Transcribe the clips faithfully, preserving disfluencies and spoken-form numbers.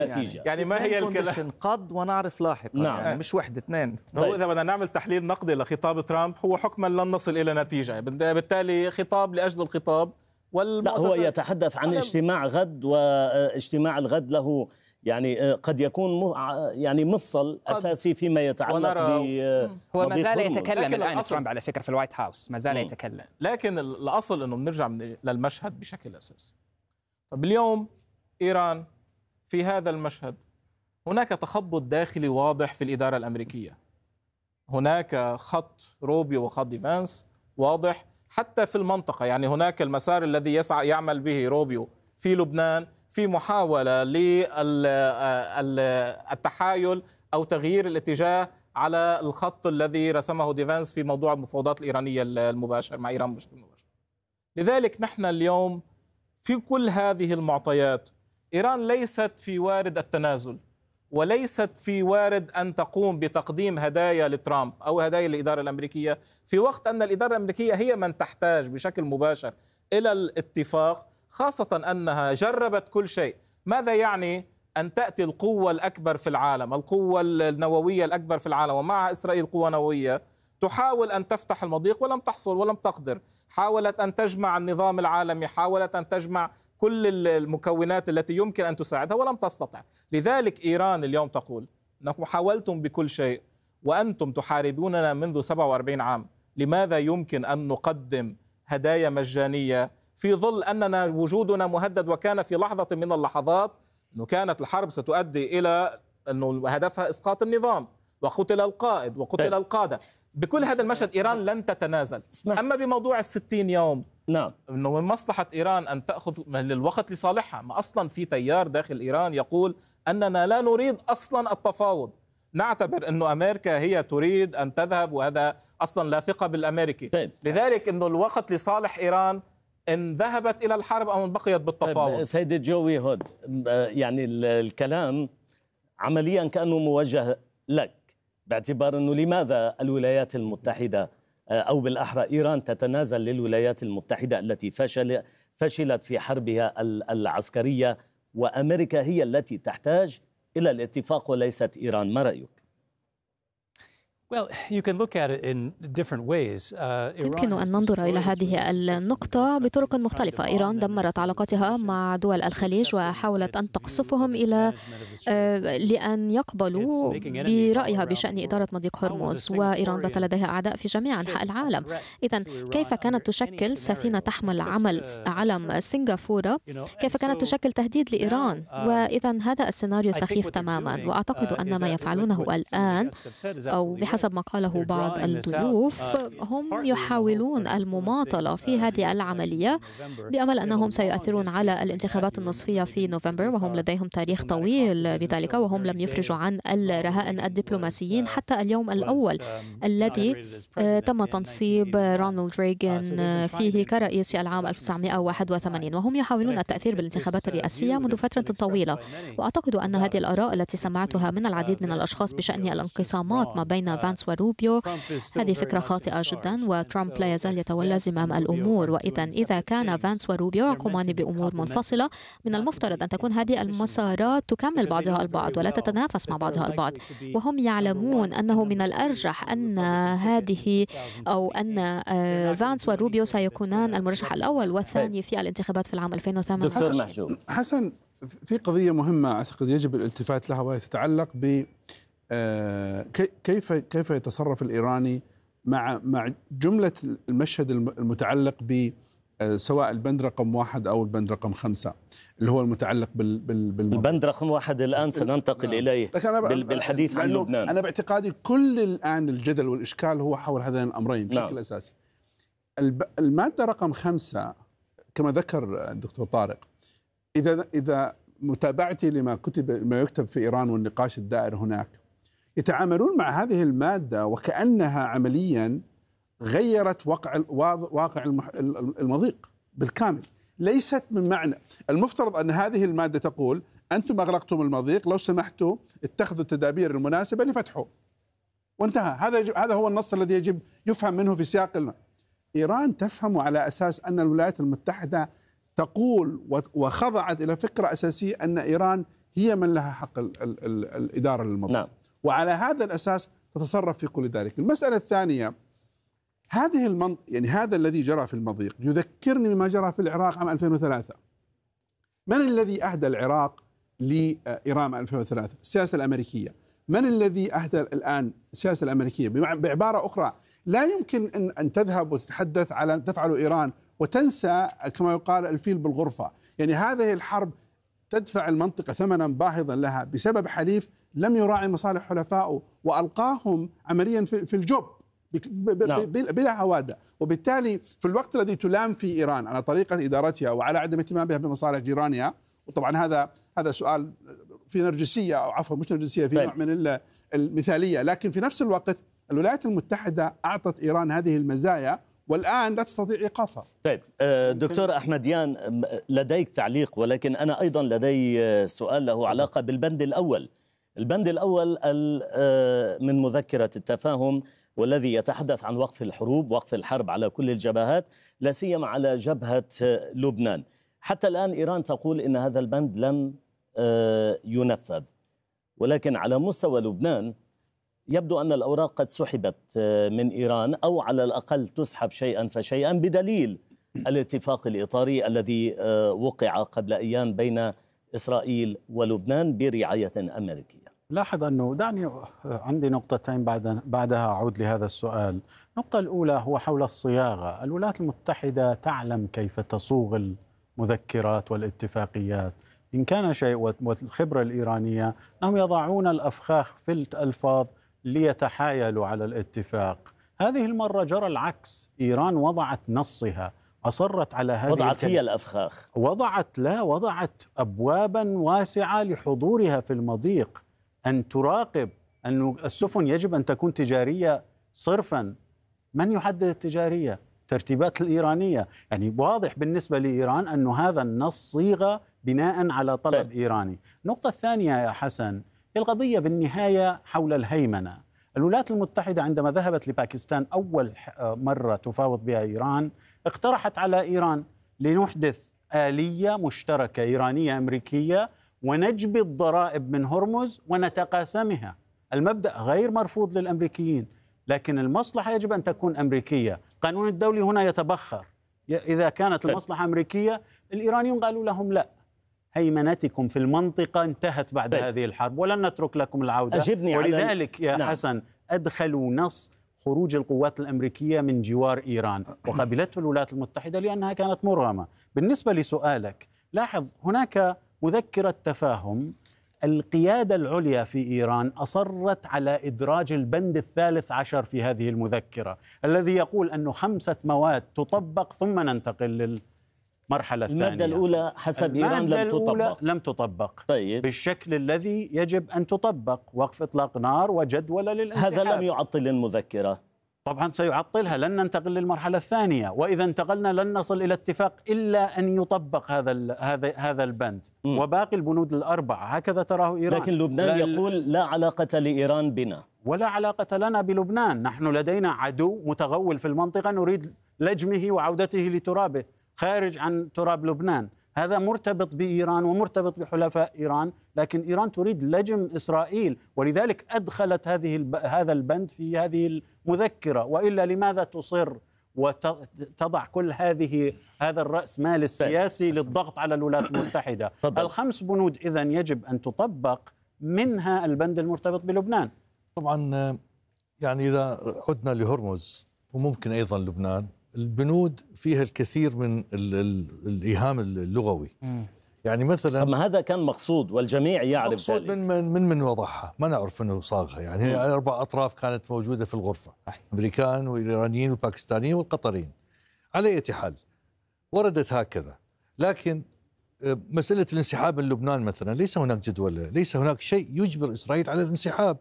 نتيجة يعني, يعني ما هي الكلام؟ قد ونعرف لاحقا. نعم. يعني مش وحدة اثنين. هو إذا بدنا نعمل تحليل نقدي لخطاب ترامب هو حكما لن نصل إلى نتيجة، بالتالي خطاب لأجل الخطاب. لا، هو يتحدث عن اجتماع غد، واجتماع الغد له يعني قد يكون يعني مفصل أساسي فيما يتعلق ب هو ما زال يتكلم الآن ترامب على فكرة في الوايت هاوس، ما زال يتكلم. لكن الأصل أنه بنرجع للمشهد بشكل أساسي. طب اليوم إيران في هذا المشهد هناك تخبط داخلي واضح في الإدارة الأمريكية، هناك خط روبيو وخط ديفانس واضح حتى في المنطقة. يعني هناك المسار الذي يسعى يعمل به روبيو في لبنان في محاولة للتحايل أو تغيير الاتجاه على الخط الذي رسمه ديفانس في موضوع المفاوضات الإيرانية المباشر مع إيران بشكل مباشر. لذلك نحن اليوم في كل هذه المعطيات إيران ليست في وارد التنازل، وليست في وارد أن تقوم بتقديم هدايا لترامب أو هدايا للإدارة الأمريكية، في وقت أن الإدارة الأمريكية هي من تحتاج بشكل مباشر إلى الاتفاق، خاصة أنها جربت كل شيء. ماذا يعني أن تأتي القوة الأكبر في العالم، القوة النووية الأكبر في العالم، ومعها إسرائيل قوة نووية، تحاول أن تفتح المضيق ولم تحصل ولم تقدر. حاولت أن تجمع النظام العالمي، حاولت أن تجمع كل المكونات التي يمكن أن تساعدها ولم تستطع. لذلك إيران اليوم تقول أنكم حاولتم بكل شيء وأنتم تحاربوننا منذ سبعة وأربعين عام، لماذا يمكن أن نقدم هدايا مجانية في ظل أننا وجودنا مهدد؟ وكان في لحظة من اللحظات أنه كانت الحرب ستؤدي إلى أنه هدفها إسقاط النظام وقتل القائد وقتل القادة. بكل هذا المشهد إيران لن تتنازل. أما بموضوع الستين يوم، نعم، أنه من مصلحة إيران أن تأخذ الوقت لصالحها. ما أصلا في تيار داخل إيران يقول أننا لا نريد أصلا التفاوض، نعتبر أنه أمريكا هي تريد أن تذهب، وهذا أصلا لا ثقة بالأمريكي. طيب. لذلك أنه الوقت لصالح إيران إن ذهبت إلى الحرب أو إن بقيت بالتفاوض. طيب سيدي جوي هود، يعني الكلام عمليا كأنه موجه لك، باعتبار أنه لماذا الولايات المتحدة أو بالأحرى إيران تتنازل للولايات المتحدة التي فشل فشلت في حربها العسكرية، وأمريكا هي التي تحتاج إلى الاتفاق وليست إيران؟ ما رأيك؟ يمكن أن ننظر إلى هذه النقطة بطرق مختلفة. إيران دمرت علاقاتها مع دول الخليج وحاولت أن تقصفهم إلى لأن يقبلوا برأيها بشأن إدارة مضيق هرمز، وإيران بات لديها أعداء في جميع أنحاء العالم. إذن كيف كانت تشكل سفينة تحمل عمل علم سنغافورة، كيف كانت تشكل تهديد لإيران؟ وإذن هذا السيناريو سخيف تماما. وأعتقد أن ما يفعلونه الآن، أو بحسب حسب ما قاله بعض الضيوف، هم يحاولون المماطلة في هذه العملية بأمل أنهم سيؤثرون على الانتخابات النصفية في نوفمبر، وهم لديهم تاريخ طويل بذلك، وهم لم يفرجوا عن الرهائن الدبلوماسيين حتى اليوم الأول الذي تم تنصيب رونالد ريغان فيه كرئيس في العام ألف وتسعمائة وواحد وثمانين، وهم يحاولون التأثير بالانتخابات الرئاسية منذ فترة طويلة. وأعتقد أن هذه الآراء التي سمعتها من العديد من الأشخاص بشأن الانقسامات ما بين فانس وروبيو هذه فكرة خاطئة جدا، وترامب لا يزال يتولى زمام الأمور. وإذا إذا كان فانس وروبيو يقومان بأمور منفصلة، من المفترض أن تكون هذه المسارات تكمل بعضها البعض ولا تتنافس مع بعضها البعض، وهم يعلمون أنه من الأرجح أن هذه أو أن فانس وروبيو سيكونان المرشح الأول والثاني في الانتخابات في العام ألفين وثمانية. دكتور محجوب حسن، في قضية مهمة أعتقد يجب الالتفات لها، وهي تتعلق ب كيف كيف يتصرف الإيراني مع مع جملة المشهد المتعلق ب سواء البند رقم واحد أو البند رقم خمسة، اللي هو المتعلق بال بال البند رقم واحد الآن سننتقل إليه بالحديث عن لبنان. أنا باعتقادي كل الآن الجدل والإشكال هو حول هذين الأمرين بشكل نعم. أساسي. المادة رقم خمسة كما ذكر الدكتور طارق، إذا إذا متابعتي لما كتب ما يكتب في إيران والنقاش الدائر هناك، يتعاملون مع هذه المادة وكأنها عمليا غيرت واقع واقع المضيق بالكامل. ليست من معنى المفترض أن هذه المادة تقول أنتم أغلقتم المضيق، لو سمحتوا اتخذوا التدابير المناسبة لفتحه، وانتهى. هذا هذا هو النص الذي يجب يفهم منه في سياق الم... إيران تفهم على أساس أن الولايات المتحدة تقول وخضعت إلى فكرة أساسية أن إيران هي من لها حق ال ال ال الإدارة للمضيق. نعم. وعلى هذا الأساس تتصرف في كل ذلك. المسألة الثانية، هذه المنطقة يعني هذا الذي جرى في المضيق يذكرني بما جرى في العراق عام ألفين وثلاثة. من الذي أهدى العراق لإيران ألفين وثلاثة؟ السياسة الأمريكية. من الذي أهدى الآن السياسة الأمريكية؟ بعبارة أخرى، لا يمكن أن أن تذهب وتتحدث على تفعل إيران وتنسى كما يقال الفيل بالغرفة. يعني هذه الحرب تدفع المنطقة ثمنا باهظا لها بسبب حليف لم يراعي مصالح حلفائه وألقاهم عمليا في الجوب بلا هوادة. وبالتالي في الوقت الذي تلام في إيران على طريقة إدارتها وعلى عدم اهتمامها بمصالح جيرانها، وطبعا هذا هذا سؤال في نرجسية أو عفوا مش نرجسية، في نوع من المثالية، لكن في نفس الوقت الولايات المتحدة أعطت إيران هذه المزايا والآن لا تستطيع إيقافها. طيب دكتور أحمديان، لديك تعليق، ولكن أنا أيضا لدي سؤال له علاقة بالبند الأول. البند الأول من مذكرة التفاهم، والذي يتحدث عن وقف الحروب، وقف الحرب على كل الجبهات، لا سيما على جبهة لبنان. حتى الآن إيران تقول إن هذا البند لم ينفذ، ولكن على مستوى لبنان يبدو أن الأوراق قد سحبت من إيران، أو على الأقل تسحب شيئا فشيئا، بدليل الاتفاق الإطاري الذي وقع قبل أيام بين إسرائيل ولبنان برعاية أمريكية. لاحظ أنه دعني عندي نقطتين بعد بعدها أعود لهذا السؤال. النقطة الأولى هو حول الصياغة. الولايات المتحدة تعلم كيف تصوغ المذكرات والاتفاقيات. إن كان شيء، والخبرة الإيرانية أنهم يضعون الأفخاخ في الألفاظ ليتحايلوا على الاتفاق. هذه المرة جرى العكس، إيران وضعت نصها، أصرت على هذه وضعت هي الأفخاخ، وضعت لا وضعت أبوابا واسعة لحضورها في المضيق، أن تراقب أن السفن يجب أن تكون تجارية صرفا. من يحدد التجارية؟ الترتيبات الإيرانية. يعني واضح بالنسبة لإيران أن هذا النص صيغة بناء على طلب طيب. إيراني. النقطة الثانية يا حسن، القضية بالنهاية حول الهيمنة. الولايات المتحدة عندما ذهبت لباكستان أول مرة تفاوض بها إيران، اقترحت على إيران لنحدث آلية مشتركة إيرانية أمريكية ونجبي الضرائب من هرمز ونتقاسمها. المبدأ غير مرفوض للأمريكيين، لكن المصلحة يجب أن تكون أمريكية. القانون الدولي هنا يتبخر. إذا كانت المصلحة أمريكية، الإيرانيون قالوا لهم لا، هيمنتكم في المنطقة انتهت بعد طيب. هذه الحرب ولن نترك لكم العودة. أجبني ولذلك يا نعم. حسن أدخلوا نص خروج القوات الأمريكية من جوار إيران، وقبلته الولايات المتحدة لأنها كانت مرغمة. بالنسبة لسؤالك، لاحظ هناك مذكرة تفاهم. القيادة العليا في إيران أصرت على إدراج البند الثالث عشر في هذه المذكرة، الذي يقول أنه خمسة مواد تطبق ثم ننتقل للمرحلة الثانية. المادة الأولى حسب إيران لم تطبق. لم تطبق طيب. بالشكل الذي يجب أن تطبق، وقف إطلاق نار وجدولة للانسحاب. هذا لم يعطل المذكرة؟ طبعا سيعطلها، لن ننتقل للمرحلة الثانية، وإذا انتقلنا لن نصل إلى اتفاق إلا أن يطبق هذا هذا هذا البند م. وباقي البنود الأربعة. هكذا تراه إيران. لكن لبنان لا يقول لا علاقة لإيران بنا. ولا علاقة لنا بلبنان. نحن لدينا عدو متغول في المنطقة نريد لجمه وعودته لترابه خارج عن تراب لبنان. هذا مرتبط بإيران ومرتبط بحلفاء إيران، لكن إيران تريد لجم إسرائيل، ولذلك أدخلت هذه الب... هذا البند في هذه المذكرة. وإلا لماذا تصر وتضع كل هذه هذا الرأس مال السياسي للضغط على الولايات المتحدة؟ الخمس بنود إذن يجب أن تطبق، منها البند المرتبط بلبنان. طبعا يعني إذا عدنا لهرمز وممكن أيضا لبنان، البنود فيها الكثير من ال ال الإيهام اللغوي. م. يعني مثلا أما هذا كان مقصود والجميع يعرف مقصود ذلك. من من من, من وضعها، ما نعرف انه صاغها. يعني هي اربع اطراف كانت موجوده في الغرفه، الامريكان والايرانيين والباكستانيين والقطريين. على اي حال وردت هكذا، لكن مساله الانسحاب من لبنان مثلا ليس هناك جدولة، ليس هناك شيء يجبر اسرائيل على الانسحاب.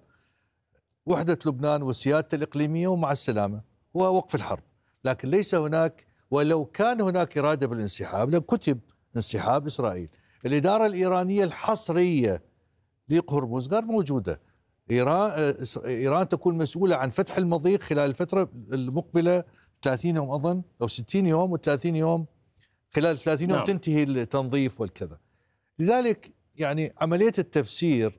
وحده لبنان وسيادته الاقليميه ومع السلامه ووقف الحرب، لكن ليس هناك، ولو كان هناك اراده بالانسحاب لكتب انسحاب إسرائيل. الإدارة الإيرانية الحصرية لهرمز غير موجودة. إيران إيران تكون مسؤولة عن فتح المضيق خلال الفترة المقبلة ثلاثين يوم أظن أو ستين يوم، و30 يوم خلال ثلاثين يوم نعم. تنتهي التنظيف والكذا. لذلك يعني عملية التفسير